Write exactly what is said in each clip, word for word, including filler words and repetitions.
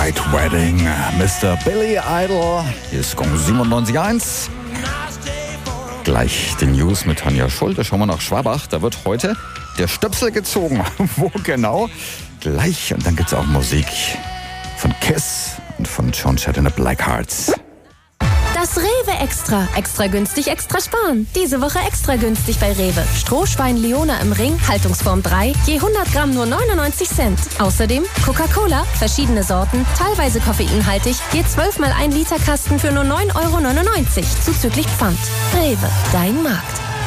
White Wedding, Mister Billy Idol. Hier ist Gong siebenundneunzig Komma eins. Gleich die News mit Tanja Schulte. Schauen wir nach Schwabach. Da wird heute der Stöpsel gezogen. Wo genau? Gleich. Und dann gibt es auch Musik von Kiss und von John Jett and the Blackhearts. Das Rewe Extra. Extra günstig, extra sparen. Diese Woche extra günstig bei Rewe. Strohschwein Leona im Ring, Haltungsform drei, je hundert Gramm nur neunundneunzig Cent. Außerdem Coca-Cola, verschiedene Sorten, teilweise koffeinhaltig, je zwölf mal ein Liter Kasten für nur neun Euro neunundneunzig, zuzüglich Pfand. Rewe, dein Markt.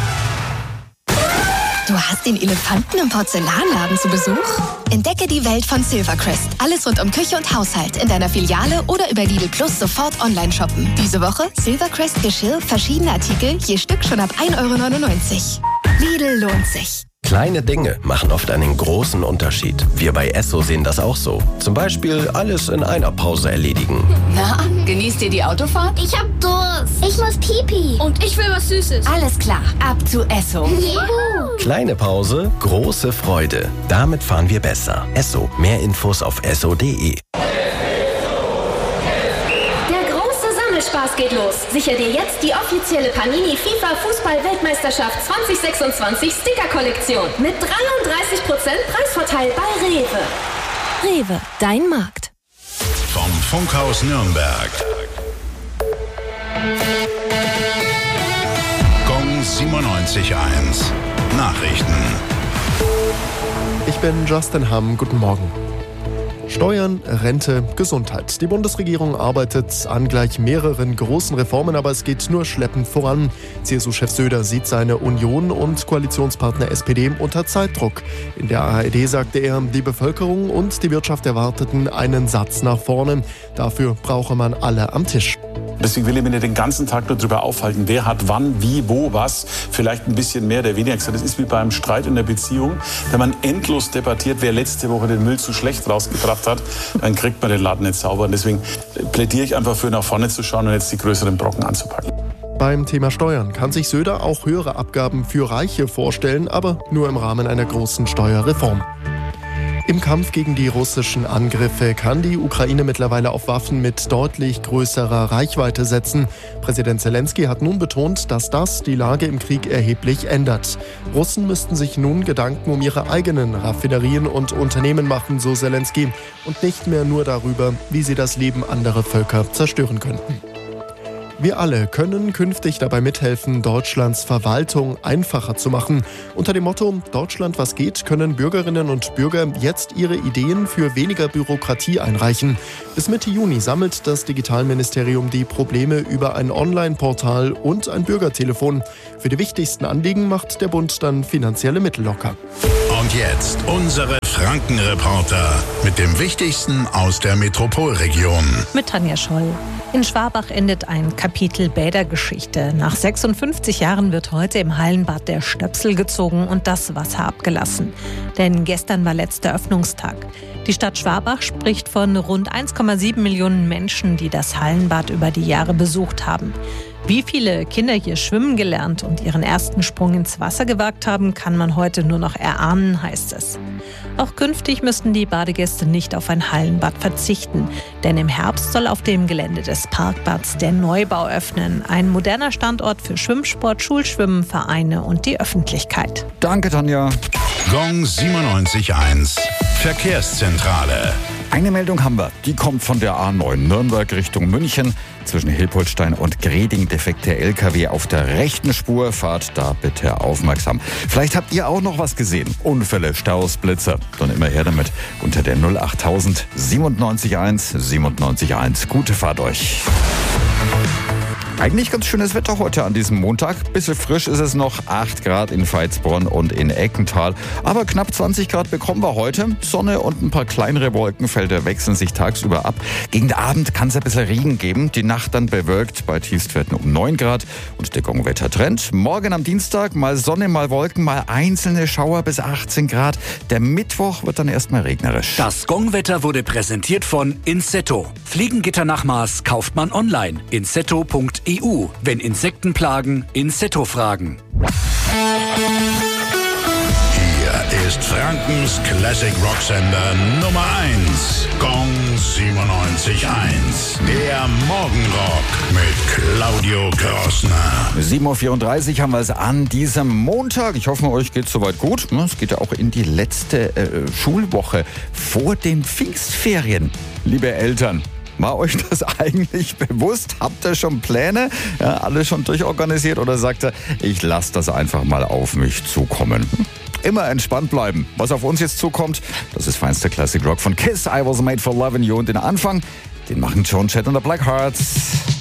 Du hast den Elefanten im Porzellanladen zu Besuch? Entdecke die Welt von Silvercrest. Alles rund um Küche und Haushalt in deiner Filiale oder über Lidl Plus sofort online shoppen. Diese Woche Silvercrest Geschirr, verschiedene Artikel, je Stück schon ab ein Euro neunundneunzig. Lidl lohnt sich. Kleine Dinge machen oft einen großen Unterschied. Wir bei Esso sehen das auch so. Zum Beispiel alles in einer Pause erledigen. Na, genießt ihr die Autofahrt? Ich hab Durst. Ich muss Pipi. Und ich will was Süßes. Alles klar, ab zu Esso. Juhu. Kleine Pause, große Freude. Damit fahren wir besser. Esso. Mehr Infos auf esso punkt de. Spaß geht los. Sicher dir jetzt die offizielle Panini FIFA Fußball-Weltmeisterschaft zwanzig sechsundzwanzig Sticker-Kollektion mit dreiunddreißig Prozent Preisvorteil bei Rewe. Rewe, dein Markt. Vom Funkhaus Nürnberg. Gong siebenundneunzig Komma eins. Nachrichten. Ich bin Justin Hamm. Guten Morgen. Steuern, Rente, Gesundheit. Die Bundesregierung arbeitet an gleich mehreren großen Reformen, aber es geht nur schleppend voran. C S U-Chef Söder sieht seine Union und Koalitionspartner S P D unter Zeitdruck. In der A R D sagte er, die Bevölkerung und die Wirtschaft erwarteten einen Satz nach vorne. Dafür brauche man alle am Tisch. Deswegen will ich mich nicht den ganzen Tag nur darüber aufhalten, wer hat wann, wie, wo, was. Vielleicht ein bisschen mehr, der weniger gesagt. Das ist wie beim Streit in der Beziehung. Wenn man endlos debattiert, wer letzte Woche den Müll zu schlecht rausgebracht hat, dann kriegt man den Laden nicht sauber. Und deswegen plädiere ich einfach für nach vorne zu schauen und jetzt die größeren Brocken anzupacken. Beim Thema Steuern kann sich Söder auch höhere Abgaben für Reiche vorstellen, aber nur im Rahmen einer großen Steuerreform. Im Kampf gegen die russischen Angriffe kann die Ukraine mittlerweile auf Waffen mit deutlich größerer Reichweite setzen. Präsident Zelensky hat nun betont, dass das die Lage im Krieg erheblich ändert. Russen müssten sich nun Gedanken um ihre eigenen Raffinerien und Unternehmen machen, so Zelensky, und nicht mehr nur darüber, wie sie das Leben anderer Völker zerstören könnten. Wir alle können künftig dabei mithelfen, Deutschlands Verwaltung einfacher zu machen. Unter dem Motto Deutschland was geht, können Bürgerinnen und Bürger jetzt ihre Ideen für weniger Bürokratie einreichen. Bis Mitte Juni sammelt das Digitalministerium die Probleme über ein Online-Portal und ein Bürgertelefon. Für die wichtigsten Anliegen macht der Bund dann finanzielle Mittel locker. Und jetzt unsere Franken-Reporter mit dem Wichtigsten aus der Metropolregion. Mit Tanja Scholl. In Schwabach endet ein Kapitel Bädergeschichte. Nach sechsundfünfzig Jahren wird heute im Hallenbad der Stöpsel gezogen und das Wasser abgelassen. Denn gestern war letzter Öffnungstag. Die Stadt Schwabach spricht von rund eins Komma sieben Millionen Menschen, die das Hallenbad über die Jahre besucht haben. Wie viele Kinder hier schwimmen gelernt und ihren ersten Sprung ins Wasser gewagt haben, kann man heute nur noch erahnen, heißt es. Auch künftig müssten die Badegäste nicht auf ein Hallenbad verzichten. Denn im Herbst soll auf dem Gelände des Parkbads der Neubau öffnen. Ein moderner Standort für Schwimmsport, Schulschwimmen, Vereine und die Öffentlichkeit. Danke, Tanja. Gong siebenundneunzig Komma eins. Verkehrszentrale. Eine Meldung haben wir, die kommt von der A neun Nürnberg Richtung München. Zwischen Hilpoltstein und Greding defekter L K W auf der rechten Spur. Fahrt da bitte aufmerksam. Vielleicht habt ihr auch noch was gesehen. Unfälle, Staus, Blitzer. Dann immer her damit unter der null achttausend siebenundneunzig Komma eins siebenundneunzig Komma eins. Gute Fahrt euch. Eigentlich ganz schönes Wetter heute an diesem Montag. Bisschen frisch ist es noch, acht Grad in Veitsbronn und in Eckental. Aber knapp zwanzig Grad bekommen wir heute. Sonne und ein paar kleinere Wolkenfelder wechseln sich tagsüber ab. Gegen den Abend kann es ein bisschen Regen geben. Die Nacht dann bewölkt bei Tiefstwerten um neun Grad. Und der Gongwetter-Trend. Morgen am Dienstag mal Sonne, mal Wolken, mal einzelne Schauer bis achtzehn Grad. Der Mittwoch wird dann erstmal regnerisch. Das Gongwetter wurde präsentiert von Insetto. Fliegengitternachmaß kauft man online. insetto punkt e u. Wenn Insekten plagen, Insetto fragen. Hier ist Frankens Classic Rocksender Nummer eins. Gong siebenundneunzig. eins, der Morgenrock mit Claudio Grossner. sieben Uhr vierunddreißig haben wir es an diesem Montag. Ich hoffe, euch geht soweit gut. Es geht ja auch in die letzte äh, Schulwoche vor den Pfingstferien. Liebe Eltern, war euch das eigentlich bewusst? Habt ihr schon Pläne? Ja, alles schon durchorganisiert? Oder sagt ihr, ich lasse das einfach mal auf mich zukommen? Immer entspannt bleiben. Was auf uns jetzt zukommt, das ist feinster Classic Rock von Kiss. I Was Made for Loving You. Und den Anfang, den machen Joan Jett und the Blackhearts.